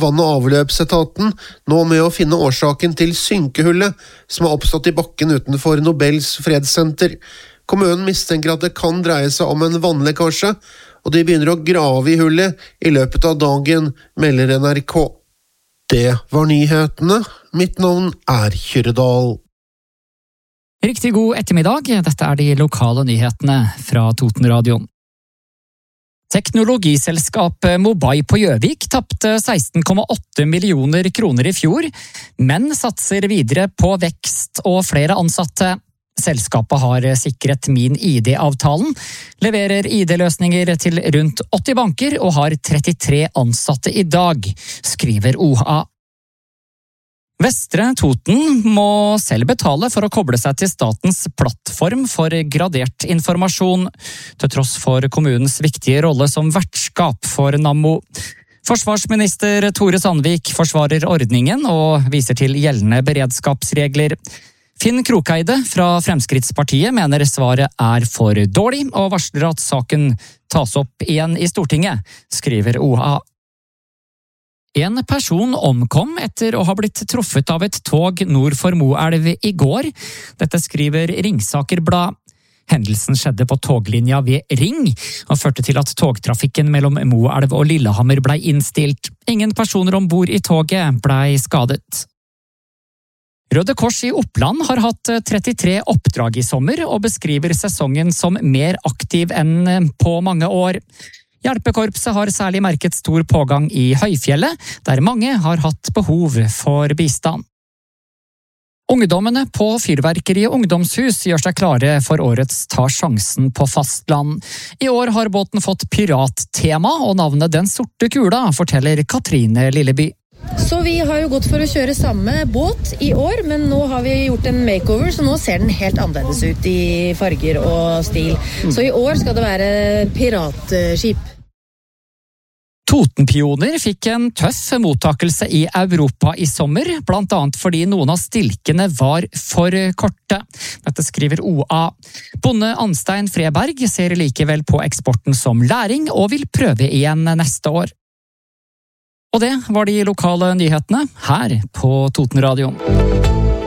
vann- og avløpsetaten nå med å finne årsaken til synkehullet som har oppstått i bakken utenfor Nobels fredssenter. Kommunen mistenker at det kan dreie seg om en vannlekkasje, og de begynner å grave i hullet i løpet av dagen, melder NRK. Det var nyhetene. Mitt navn er Kyrredal. Riktig god ettermiddag, dette er de lokale nyhetene fra Totenradion. Teknologiselskapet Mobai på Gjøvik tappte 16,8 millioner kroner i fjor, men satser videre på vekst og flere ansatte. Selskapet har sikret Min ID-avtalen, leverer ID-løsninger til rundt 80 banker og har 33 ansatte i dag, skriver OHA. Vestre Toten må selv betale for å koble seg til statens plattform for gradert informasjon, til tross for kommunens viktige rolle som vertskap for Nammo. Forsvarsminister Tore Sandvik forsvarer ordningen og viser til gjeldende beredskapsregler. Finn Krokeide fra Fremskrittspartiet mener svaret er for dårlig, og varsler at saken tas opp igjen i Stortinget, skriver OHA. En person omkom etter å ha blitt truffet av et tog nord for Moelv i går. Dette skriver Ringsaker Blad. Hendelsen skjedde på toglinja ved Ring, og førte til at togtrafikken mellom Moelv og Lillehammer ble innstilt. Ingen personer ombord i toget ble skadet. Røde Kors i Oppland har hatt 33 oppdrag i sommer, og beskriver sesongen som mer aktiv enn på mange år. Hjelpekorpset har særlig merket stor pågang i Høyfjellet, der mange har hatt behov for bistand. Ungdommene på Fyrverkeriet ungdomshus gjør seg klare for årets Ta sjansen på fastland. I år har båten fått pirattema, og navnet Den sorte kula, forteller Katrine Lilleby. Så vi har jo gått for å kjøre samme båt i år, men nå har vi gjort en makeover, så nå ser den helt annerledes ut i farger og stil. Så i år skal det være piratskip. Totenpioner fikk en tøff mottakelse i Europa i sommer, blant annet fordi noen av stilkene var for korte. Dette skriver OA. Bonde Anstein Freberg ser likevel på eksporten som læring, og vil prøve igjen neste år. Og det var de lokale nyhetene her på Totenradion.